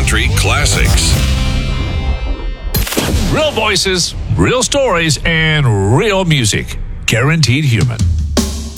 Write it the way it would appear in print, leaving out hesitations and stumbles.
country classics. Real voices, real stories, and real music. Guaranteed Human.